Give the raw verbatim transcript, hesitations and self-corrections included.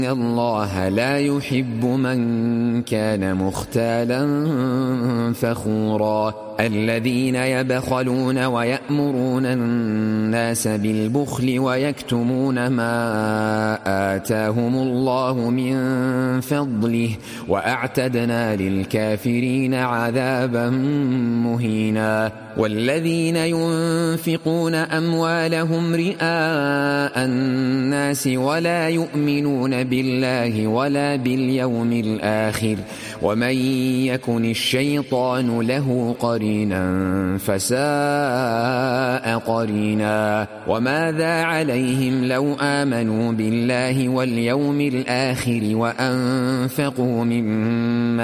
الله لا يحب من كان مختالا فخورا الذين يبخلون ويأمرون الناس بالبخل ويكتمون ما آتاهم الله من فضله وأعتدنا للكافرين عذابا مهينا والذين ينفقون أموالهم رئاء الناس ولا يؤمنون بالله ولا باليوم الآخر ومن يكن الشيطان له قرينا فساء قرينا وماذا عليهم لو آمنوا بالله واليوم الآخر وأنفقوا مما